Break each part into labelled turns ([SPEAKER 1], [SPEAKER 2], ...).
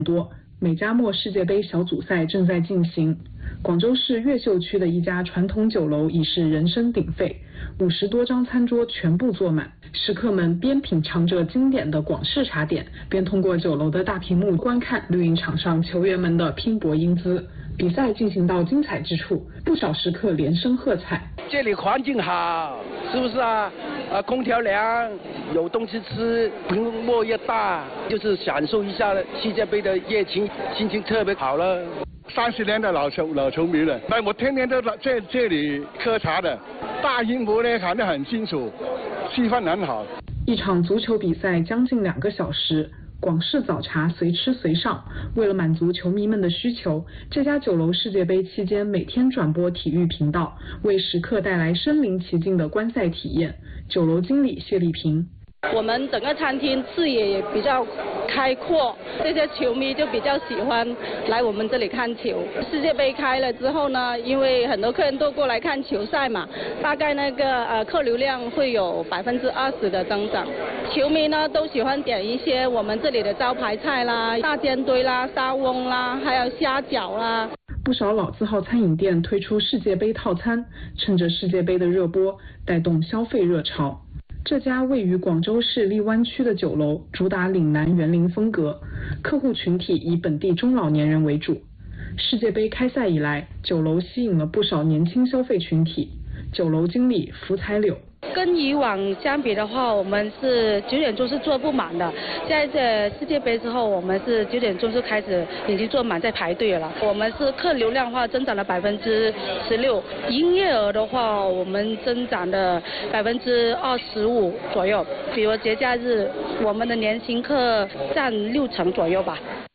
[SPEAKER 1] 多。美加墨世界杯小组赛正在进行，广州市越秀区的一家传统酒楼已是人声鼎沸，50多张餐桌全部坐满，食客们边品尝着经典的广式茶点，边通过酒楼的大屏幕观看绿茵场上球员们的拼搏英姿。比赛进行到精彩之处，不少食客连声喝彩。
[SPEAKER 2] 这里环境好，是不是啊？空调凉，有东西吃，屏幕也大，就是享受一下世界杯的热情，心情特别好了。
[SPEAKER 3] 30年的老球迷了，那我天天都在这里喝茶的，大荧幕呢看得很清楚，气氛很好。
[SPEAKER 1] 一场足球比赛将近2个小时。广式早茶随吃随上，为了满足球迷们的需求，这家酒楼世界杯期间每天转播体育频道，为食客带来身临其境的观赛体验。酒楼经理谢丽萍。
[SPEAKER 4] 我们整个餐厅视野也比较开阔，这些球迷就比较喜欢来我们这里看球。世界杯开了之后呢，因为很多客人都过来看球赛嘛，大概那个客流量会有20%的增长。球迷呢都喜欢点一些我们这里的招牌菜啦，大煎堆啦、沙翁啦，还有虾饺啦。
[SPEAKER 1] 不少老字号餐饮店推出世界杯套餐，趁着世界杯的热播，带动消费热潮。这家位于广州市荔湾区的酒楼主打岭南园林风格，客户群体以本地中老年人为主。世界杯开赛以来，酒楼吸引了不少年轻消费群体。酒楼经理福彩柳。
[SPEAKER 4] 跟以往相比的话，我们是9点钟是坐不满的。现在这世界杯之后，我们是9点钟就开始已经坐满在排队了。我们是客流量的话增长了16%，营业额的话我们增长了25%左右。比如节假日，我们的年轻客占60%左右吧。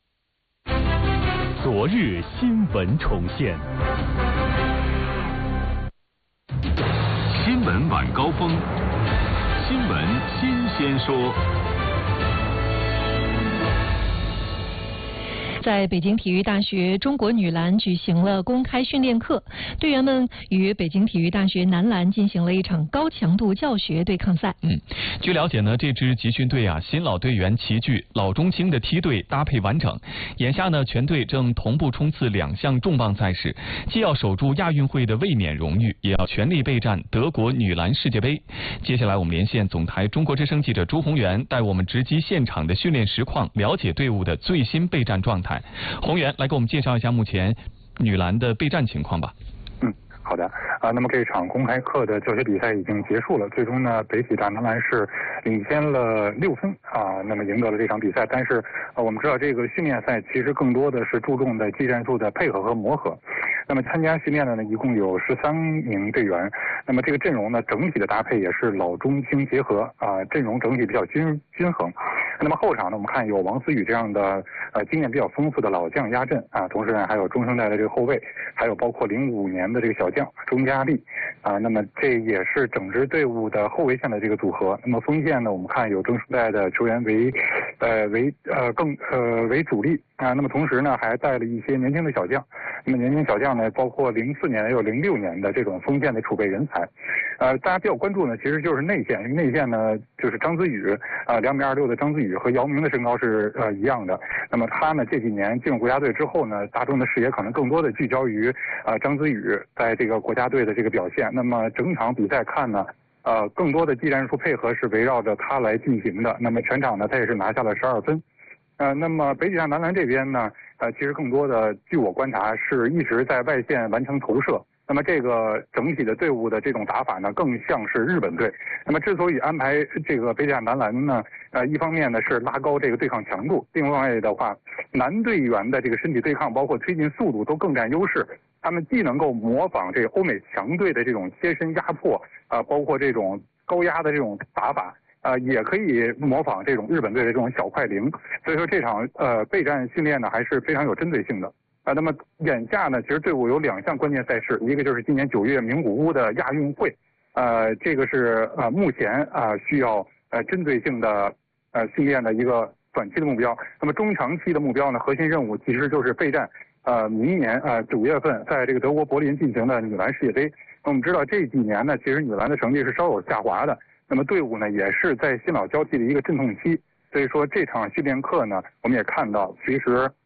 [SPEAKER 5] 昨日新闻重现。新闻晚高峰，新闻新鲜说。
[SPEAKER 6] 在北京体育大学中国女篮举行了公开训练课，队员们与北京体育大学男篮进行了一场高强度教学对抗赛。
[SPEAKER 7] 据了解呢，这支集训队新老队员齐聚，老中青的梯队搭配完整。眼下呢，全队正同步冲刺2项重磅赛事，既要守住亚运会的卫冕荣誉，也要全力备战德国女篮世界杯。接下来我们连线总台中国之声记者朱宏源，带我们直击现场的训练实况，了解队伍的最新备战状态。宏源来给我们介绍一下目前女篮的备战情况吧。
[SPEAKER 8] 好的那么这场公开课的教学比赛已经结束了，最终呢，北体大男篮是领先了6分那么赢得了这场比赛。但是我们知道这个训练赛其实更多的是注重的技战术的配合和磨合。那么参加训练的呢，一共有13名队员。那么这个阵容呢，整体的搭配也是老中青结合阵容整体比较均衡。那么后场呢，我们看有王思雨这样的经验比较丰富的老将压阵同时呢还有中生代的这个后卫，还有包括05年的这个小将钟佳丽那么这也是整支队伍的后卫线的这个组合。那么锋线呢，我们看有中生代的球员为主力那么同时呢还带了一些年轻的小将。那么年轻小将呢，包括04年也有06年的这种锋线的储备人才。大家比较关注呢，其实就是内线，因为内线呢就是张子宇2.26米的张子宇和姚明的身高是一样的。那么他呢这几年进入国家队之后呢，大众的视野可能更多的聚焦于张子宇在这个国家队的这个表现。那么整场比赛看呢更多的技战术配合是围绕着他来进行的。那么全场呢他也是拿下了12分。那么北体大男篮这边呢其实更多的据我观察是一直在外线完成投射。那么这个整体的队伍的这种打法呢，更像是日本队。那么之所以安排这个北体大男篮呢，一方面呢是拉高这个对抗强度，另外的话，男队员的这个身体对抗，包括推进速度都更占优势。他们既能够模仿这个欧美强队的这种贴身压迫包括这种高压的这种打法。也可以模仿这种日本队的这种小快灵。所以说这场备战训练呢还是非常有针对性的。那么眼下呢，其实队伍有2项关键赛事，一个就是今年9月名古屋的亚运会，这个是目前需要针对性的训练的一个短期的目标。那么中长期的目标呢，核心任务其实就是备战明年9月份在这个德国柏林进行的女篮世界杯。我们知道这几年呢，其实女篮的成绩是稍有下滑的，那么队伍呢也是在新老交替的一个阵痛期。 所以说这场训练课呢，我们也看到，其实